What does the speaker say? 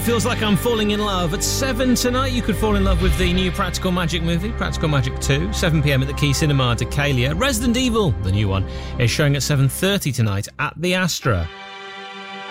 Feels like I'm falling in love. At 7 tonight, you could fall in love with the new Practical Magic movie, Practical Magic 2, 7pm at the Key Cinema, Decalia. Resident Evil, the new one, is showing at 7:30 tonight at the Astra.